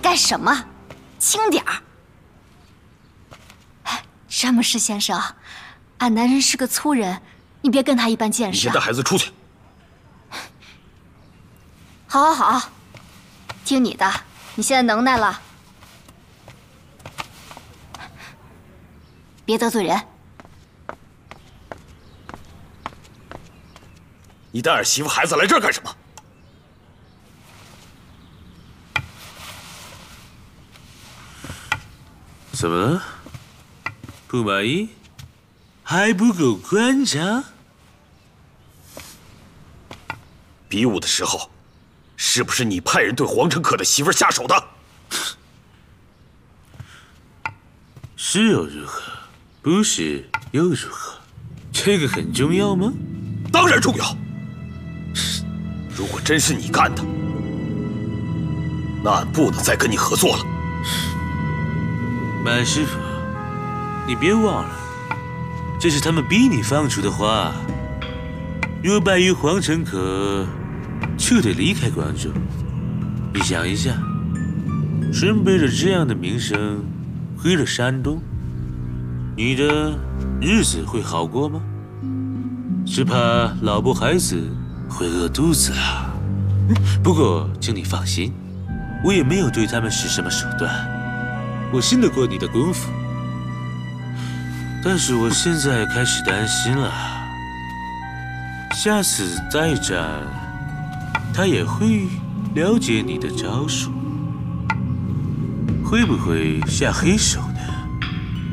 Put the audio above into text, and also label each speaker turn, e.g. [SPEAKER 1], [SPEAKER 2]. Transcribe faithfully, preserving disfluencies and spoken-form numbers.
[SPEAKER 1] 干什么？轻点儿！詹姆士先生，俺男人是个粗人，你别跟他一般见识。
[SPEAKER 2] 你先带孩子出去。
[SPEAKER 1] 好，好，好，听你的。你现在能耐了，别得罪人。
[SPEAKER 2] 你带儿媳妇孩子来这儿干什么？
[SPEAKER 3] 怎么了？不满意？还不够观察？
[SPEAKER 2] 比武的时候，是不是你派人对黄成可的媳妇下手的？
[SPEAKER 3] 是又如何？不是又如何？这个很重要吗？
[SPEAKER 2] 当然重要。如果真是你干的，那俺不能再跟你合作了。
[SPEAKER 3] 满师傅，你别忘了，这是他们逼你放出的话。若败于黄成可，就得离开广州。你想一下，真背着这样的名声回了山东，你的日子会好过吗？只怕老婆孩子会饿肚子啊。不过，请你放心，我也没有对他们使什么手段，我信得过你的功夫。但是我现在开始担心了，下次再战，他也会了解你的招数，会不会下黑手？